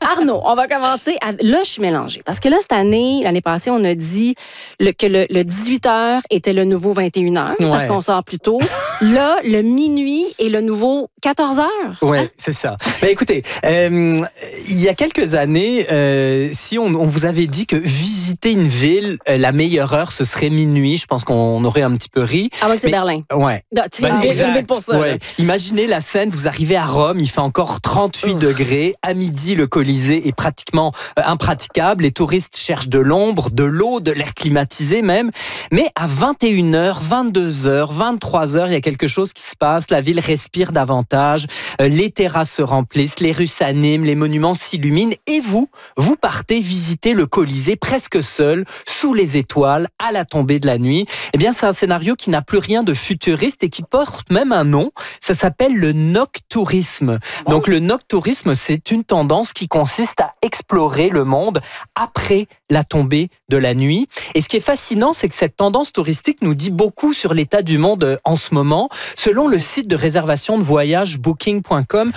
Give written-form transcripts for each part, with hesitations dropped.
Arnaud, on va commencer. Là, je suis mélangée. Parce que là, l'année passée, on a dit que le 18h était le nouveau 21h parce qu'on sort plus tôt. Là, le minuit est le nouveau 14h. Oui, c'est ça. Mais écoutez, il y a quelques années, si on vous avait dit que visiter une ville, la meilleure heure, ce serait minuit, je pense qu'on aurait un petit peu ri. Ah ouais, que c'est Berlin. Ouais. Tu une ville pour ça. Ouais. Imaginez la scène, vous arrivez à Rome, il fait encore 38 degrés. À midi, le Colisée est pratiquement impraticable. Les touristes cherchent de l'ombre, de l'eau, de l'air climatisé même. Mais à 21h, 22h, 23h, il y a quelque chose qui se passe. La ville respire davantage. Les terrasses se remplissent, les rues s'animent, les monuments s'illuminent. Et vous partez visiter le Colisée presque seul, sous les étoiles, à la tombée de la nuit. Eh bien, c'est un scénario qui n'a plus rien de futuriste et qui porte même un nom. Ça s'appelle le noctourisme. Donc, le noctourisme, c'est une tendance qui consiste à explorer le monde après la tombée de la nuit. Et ce qui est fascinant, c'est que cette tendance touristique nous dit beaucoup sur l'état du monde en ce moment. Selon le site de réservation de voyage Booking.com,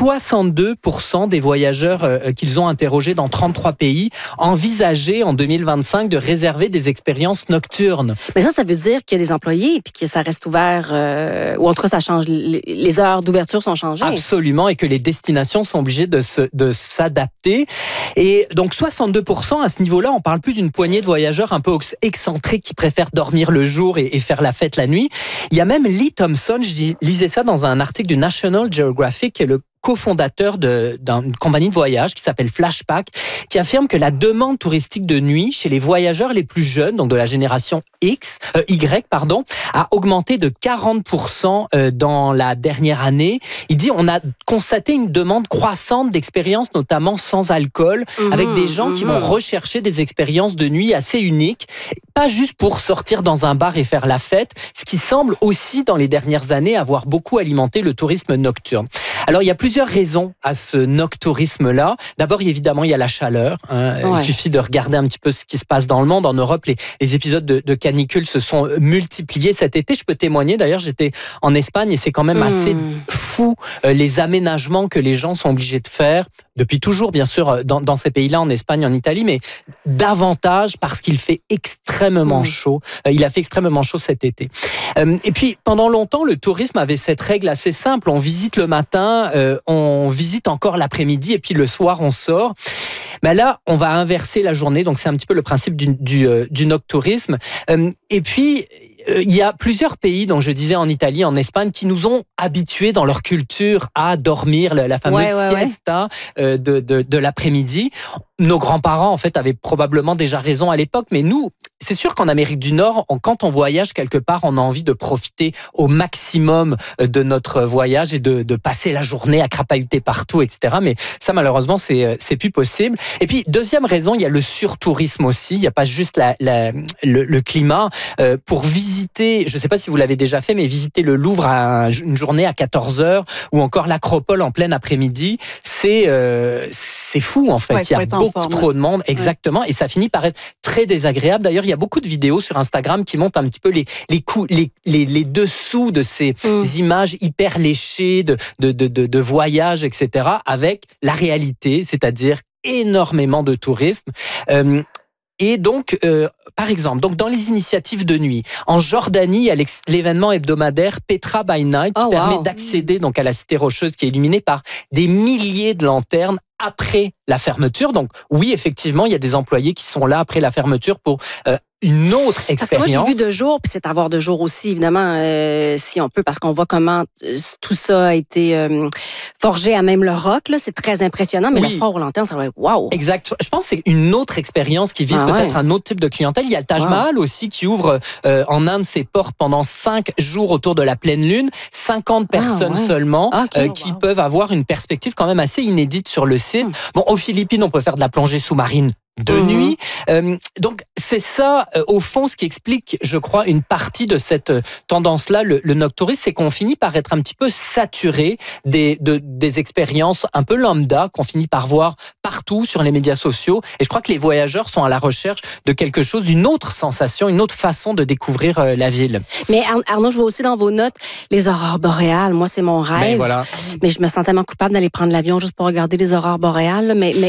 62% des voyageurs qu'ils ont interrogés dans 33 pays envisageaient en 2025 de réserver des expériences nocturnes. Mais ça veut dire qu'il y a des employés et puis que ça reste ouvert, ou en tout cas, ça change, les heures d'ouverture sont changées. Absolument, et que les destinations sont obligées de s'adapter. Et donc 62% à ce niveau-là, on parle plus d'une poignée de voyageurs un peu excentriques qui préfèrent dormir le jour et faire la fête la nuit. Il y a même Lee Thompson, je lisais ça dans un article du National Geographic, qui est le cofondateur d'une compagnie de voyage qui s'appelle Flashpack, qui affirme que la demande touristique de nuit chez les voyageurs les plus jeunes, donc de la génération Y, a augmenté de 40% dans la dernière année. Il dit on a constaté une demande croissante d'expériences, notamment sans alcool, avec des gens qui vont rechercher des expériences de nuit assez uniques, pas juste pour sortir dans un bar et faire la fête, ce qui semble aussi dans les dernières années avoir beaucoup alimenté le tourisme nocturne. Alors, il y a plusieurs raisons à ce noctourisme-là. D'abord, évidemment, il y a la chaleur. Il suffit de regarder un petit peu ce qui se passe dans le monde. En Europe, les épisodes de canicule se sont multipliés cet été. Je peux témoigner, d'ailleurs, j'étais en Espagne et c'est quand même assez fou les aménagements que les gens sont obligés de faire. Depuis toujours, bien sûr, dans ces pays-là, en Espagne, en Italie, mais davantage parce qu'il fait extrêmement chaud. Il a fait extrêmement chaud cet été. Et puis, pendant longtemps, le tourisme avait cette règle assez simple. On visite le matin, on visite encore l'après-midi, et puis le soir, on sort. Mais là, on va inverser la journée. Donc, c'est un petit peu le principe du noctourisme. Et puis, il y a plusieurs pays, dont je disais en Italie, en Espagne, qui nous ont habitués dans leur culture à dormir, la fameuse siesta de l'après-midi. Nos grands-parents, en fait, avaient probablement déjà raison à l'époque, mais nous, c'est sûr qu'en Amérique du Nord, quand on voyage quelque part, on a envie de profiter au maximum de notre voyage et de passer la journée à crapahuter partout, etc. Mais ça, malheureusement, c'est plus possible. Et puis, deuxième raison, il y a le surtourisme aussi. Il n'y a pas juste le climat. Pour visiter, je ne sais pas si vous l'avez déjà fait, mais visiter le Louvre une journée à 14h ou encore l'Acropole en plein après-midi, c'est fou, en fait. Il y a beaucoup trop de monde, exactement, et ça finit par être très désagréable. D'ailleurs, il y a beaucoup de vidéos sur Instagram qui montrent un petit peu les dessous de ces images hyper léchées de voyages, etc., avec la réalité, c'est-à-dire énormément de tourisme. Et donc, par exemple, dans les initiatives de nuit, en Jordanie, il y a l'événement hebdomadaire Petra by Night qui permet d'accéder donc à la cité rocheuse qui est illuminée par des milliers de lanternes après la fermeture. Donc oui, effectivement, il y a des employés qui sont là après la fermeture pour une autre expérience. Parce que moi, j'ai vu de jour, puis c'est à voir de jour aussi, évidemment, si on peut, parce qu'on voit comment tout ça a été forgé à même le roc. Là, c'est très impressionnant, mais le soir aux lanternes, ça va être wow. Exact. Je pense que c'est une autre expérience qui vise peut-être un autre type de clientèle. Il y a le Taj Mahal aussi qui ouvre en Inde ses portes pendant 5 jours autour de la pleine lune. 50 personnes seulement qui peuvent avoir une perspective quand même assez inédite sur le site. Bon, aux Philippines, on peut faire de la plongée sous-marine de nuit. Donc, c'est ça, au fond, ce qui explique, je crois, une partie de cette tendance-là, le noctourisme, c'est qu'on finit par être un petit peu saturé des expériences un peu lambda qu'on finit par voir partout sur les médias sociaux. Et je crois que les voyageurs sont à la recherche de quelque chose, d'une autre sensation, une autre façon de découvrir la ville. Mais Arnaud, je vois aussi dans vos notes les aurores boréales. Moi, c'est mon rêve. Voilà. Mais je me sens tellement coupable d'aller prendre l'avion juste pour regarder les aurores boréales. Mais